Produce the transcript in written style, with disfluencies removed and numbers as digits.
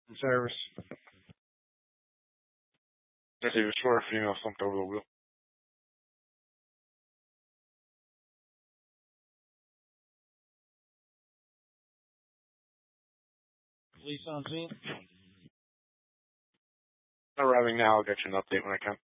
Service. Let's see, it was for a female slumped over the wheel. Police on scene. Arriving now, I'll get you an update when I can.